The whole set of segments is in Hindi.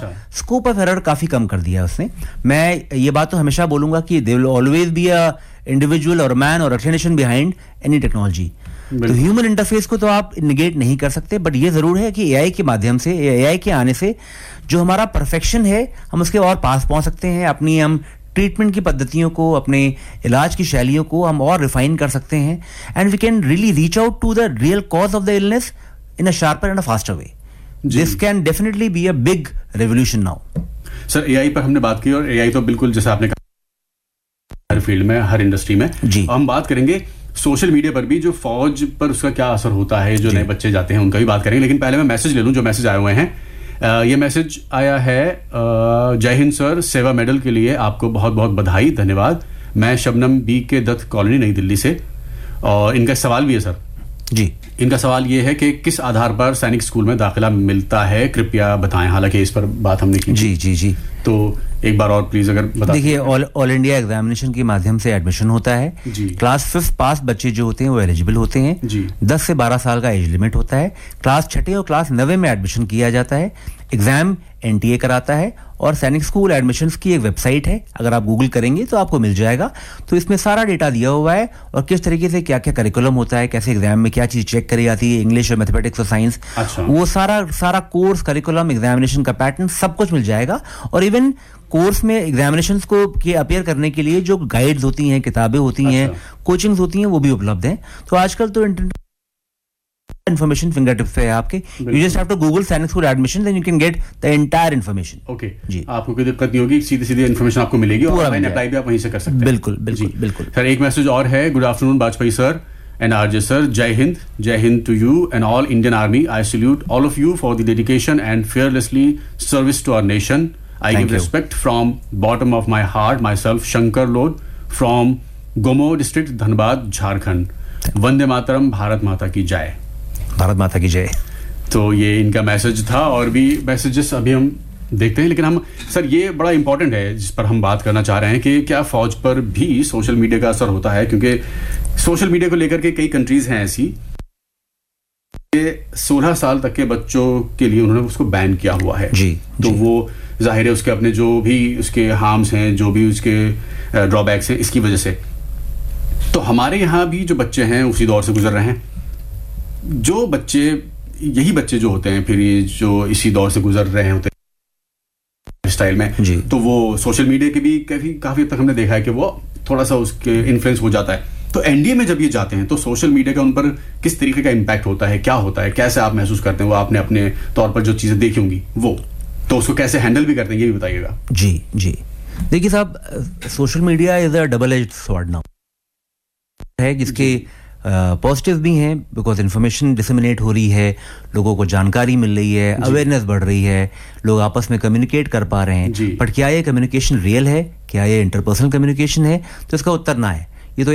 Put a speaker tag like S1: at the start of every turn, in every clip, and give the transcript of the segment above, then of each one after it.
S1: स्कोप ऑफ एरर काफी कम कर दिया है उसने. मैं ये बात तो हमेशा बोलूंगा कि there will always be a individual और मैन और ऑर्गेनाइजेशन बिहाइंड एनी टेक्नोलॉजी. तो ह्यूमन इंटरफेस को तो आप निगेट नहीं कर सकते, बट ये जरूर है कि एआई के माध्यम से, एआई के आने से जो हमारा परफेक्शन है हम उसके और पास पहुंच सकते हैं. अपनी हम ट्रीटमेंट की पद्धतियों को, अपने इलाज की शैलियों को हम और रिफाइन कर सकते हैं. And we can really reach out to the real cause of the illness in a sharper and a faster way. This can definitely be a big revolution now.
S2: Sir, AI पर हमने बात की और एआई तो बिल्कुल जैसा आपने कहा हर फील्ड में, हर इंडस्ट्री में जी. हम बात करेंगे सोशल मीडिया पर भी, जो फौज पर उसका क्या असर होता है, जो नए बच्चे जाते हैं उनका भी बात करेंगे. लेकिन पहले मैं मैसेज ले लूं जो मैसेज आए हुए हैं. ये मैसेज आया है, जय हिंद सर, सेवा मेडल के लिए आपको बहुत बहुत बधाई, धन्यवाद. मैं शबनम बी के दत्त कॉलोनी, नई दिल्ली से. और इनका सवाल भी है सर जी. इनका सवाल ये है कि किस आधार पर सैनिक स्कूल में दाखिला मिलता है, कृपया बताएं. हालांकि इस पर बात हमने की
S1: जी जी जी.
S2: तो एक बार और प्लीज अगर बता.
S1: देखिए, ऑल इंडिया एग्जामिनेशन के माध्यम से एडमिशन होता है जी. क्लास 5 पास बच्चे जो होते हैं वो एलिजिबल होते हैं जी. 10 से 12 साल का एज लिमिट होता है. क्लास 6 और क्लास 9 में एडमिशन किया जाता है. एग्जाम एनटीए कराता है और सैनिक स्कूल एडमिशन्स की एक वेबसाइट है, अगर आप गूगल करेंगे तो आपको मिल जाएगा. तो इसमें सारा डेटा दिया हुआ है और किस तरीके से क्या क्या करिकुलम होता है, कैसे एग्जाम में क्या चीज चेक करी जाती है, इंग्लिश और मैथमेटिक्स और साइंस. वो सारा कोर्स, करिकुलम, एग्जामिनेशन का पैटर्न सब कुछ मिल जाएगा. और इवन कोर्स में एग्जामिनेशंस को के अपीयर करने के लिए जो गाइड्स होती हैं, किताबें होती हैं, कोचिंग्स होती हैं, वो भी उपलब्ध हैं. तो आजकल तो information fingertips पे है आपके. You just have to Google Sainik School admission, then you can get the entire information.
S2: Okay. जी. आपको कोई दिक्कत नहीं होगी, सीधी इन्फॉर्मेशन आपको मिलेगी और ऑनलाइन अप्लाई भी आप वहीं से कर सकते हैं.
S1: बिल्कुल बिल्कुल बिल्कुल.
S2: सर, एक मैसेज और है. Good afternoon Vajpayee sir and RJ sir, Jai Hind to you and all Indian Army. I salute all of you for the dedication and fearlessly service to our nation. I give respect from bottom of my heart. Myself, Shankar Lod from Gomo district, Dhanbad, Jharkhand. Vande Mataram, Bharat माता की जय.
S1: भारत माता की जय.
S2: तो ये इनका मैसेज था और भी मैसेजेस अभी हम देखते हैं. लेकिन हम सर, ये बड़ा इंपॉर्टेंट है जिस पर हम बात करना चाह रहे हैं कि क्या फौज पर भी सोशल मीडिया का असर होता है. क्योंकि सोशल मीडिया को लेकर के कई कंट्रीज हैं ऐसी कि 16 साल तक के बच्चों के लिए उन्होंने उसको बैन किया हुआ है
S1: जी.
S2: तो जी. वो जाहिर है उसके अपने जो भी उसके हार्म्स हैं, जो भी उसके ड्रॉबैक्स हैं, इसकी वजह से. तो हमारे यहाँ भी जो बच्चे हैं उसी दौर से गुजर रहे हैं. जो बच्चे, यही बच्चे जो होते हैं फिर ये जो इसी दौर से गुजर रहे होते हैं स्टाइल में जी. तो वो सोशल मीडिया के भी काफी तक हमने देखा है कि वो थोड़ा सा उसके इन्फ्लुएंस हो जाता है. तो एनडीए में जब ये जाते हैं तो सोशल मीडिया का उन पर किस तरीके का इम्पैक्ट होता है, क्या होता है, कैसे आप महसूस करते हैं? वो आपने अपने तौर पर जो चीजें देखी होंगी वो, तो उसको कैसे हैंडल भी करते हैं, ये भी बताइएगा.
S1: जी जी. देखिए साहब, social media is a double edged sword now है, जिसके पॉजिटिव भी हैं बिकॉज इन्फॉर्मेशन डिसेमिनेट हो रही है, लोगों को जानकारी मिल रही है, अवेयरनेस बढ़ रही है, लोग आपस में कम्युनिकेट कर पा रहे हैं. बट क्या ये कम्युनिकेशन रियल है, क्या ये इंटरपर्सनल कम्युनिकेशन है? तो इसका उत्तर ना है. ये तो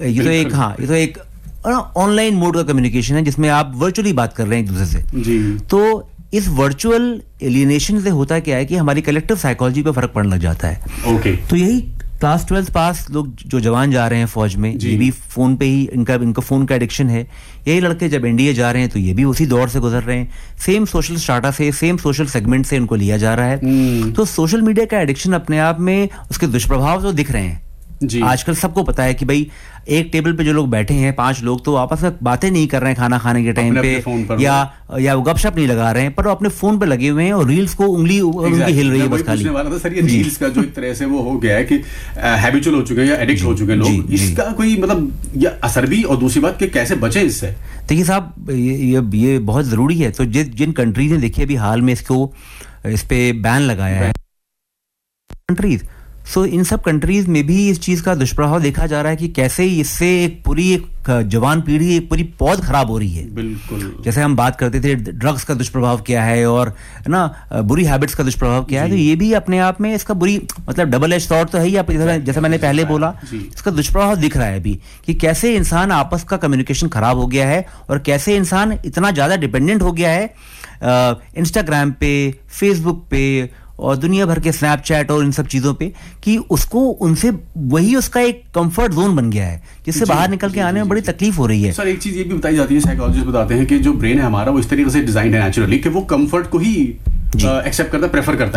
S1: एक ऑनलाइन मोड का कम्युनिकेशन है जिसमें आप वर्चुअली बात कर रहे हैं एक दूसरे से
S2: जी.
S1: तो इस वर्चुअल एलियनेशन से होता क्या है कि हमारी कलेक्टिव साइकोलॉजी पे फर्क पड़ने लग जाता है.
S2: ओके.
S1: तो यही क्लास 12 पास लोग जो जवान जा रहे हैं फौज में, ये भी फोन पे ही इनका फोन का एडिक्शन है. यही लड़के जब एनडीए जा रहे हैं तो ये भी उसी दौर से गुजर रहे हैं. सेम सोशल स्टाटा से, सेम सोशल सेगमेंट से इनको लिया जा रहा है. तो सोशल मीडिया का एडिक्शन अपने आप में उसके दुष्प्रभाव तो दिख रहे हैं जी. आजकल सबको पता है कि भाई एक टेबल पे जो लोग बैठे हैं 5 लोग, तो आपस में बातें नहीं कर रहे हैं खाना खाने के टाइम पे या वो गपशप नहीं लगा रहे हैं, पर वो अपने फोन पे लगे हुए हैं और रील्स को उंगली उनकी हिल रही है बस खाली.
S2: सर, ये रील्स का जो एक तरह से वो हो गया है कि हैबिचुअल हो चुके हैं या एडिक्ट हो चुके हैं लोग, इसका कोई मतलब या असर भी, और दूसरी बात कि कैसे बचें इससे?
S1: देखिए साहब, ये बहुत जरूरी है. तो जिन कंट्रीज ने देखिए अभी हाल में इस पे बैन लगाया है कंट्रीज, सो इन सब कंट्रीज में भी इस चीज का दुष्प्रभाव देखा जा रहा है कि कैसे इससे एक जवान पीढ़ी, एक पूरी पौध खराब हो रही है.
S2: बिल्कुल.
S1: जैसे हम बात करते थे ड्रग्स का दुष्प्रभाव क्या है और ना बुरी हैबिट्स का दुष्प्रभाव क्या है, तो ये भी अपने आप में इसका बुरी मतलब डबल एज सॉर्ड तो है ही. जैसे मैंने पहले बोला, इसका दुष्प्रभाव दिख रहा है अभी कि कैसे इंसान आपस का कम्युनिकेशन खराब हो गया है और कैसे इंसान इतना ज्यादा डिपेंडेंट हो गया है इंस्टाग्राम पे, फेसबुक पे और दुनिया भर के स्नैपचैट और इन सब चीजों पे, कि उसको उनसे वही उसका एक कंफर्ट जोन बन गया है जिससे बाहर निकल के आने में बड़ी तकलीफ हो रही है.
S2: सर, एक चीज ये भी बताई जाती है, साइकोलॉजिस्ट बताते हैं कि जो ब्रेन है हमारा वो इस तरीके से डिजाइन है नेचुरली कि वो कंफर्ट को ही एक्सेप्ट करता है, प्रेफर करता